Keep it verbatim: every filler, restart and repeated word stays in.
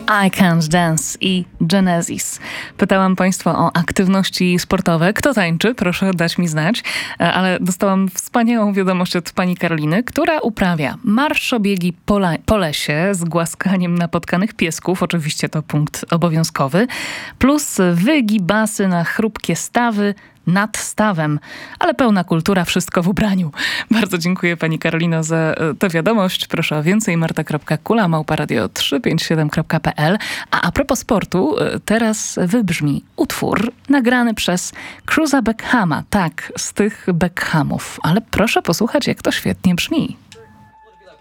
I Can't Dance i Genesis. Pytałam Państwa o aktywności sportowe. Kto tańczy? Proszę dać mi znać. Ale dostałam wspaniałą wiadomość od pani Karoliny, która uprawia marszobiegi po, la- po lesie z głaskaniem napotkanych piesków. Oczywiście to punkt obowiązkowy. Plus wygibasy na chrupkie stawy nad stawem, ale pełna kultura, wszystko w ubraniu. Bardzo dziękuję pani Karolino za tę wiadomość. Proszę o więcej. marta kropka kula małpa radio trzysta pięćdziesiąt siedem kropka p l. A a propos sportu, teraz wybrzmi utwór nagrany przez Cruza Beckhama. Tak, z tych Beckhamów. Ale proszę posłuchać, jak to świetnie brzmi.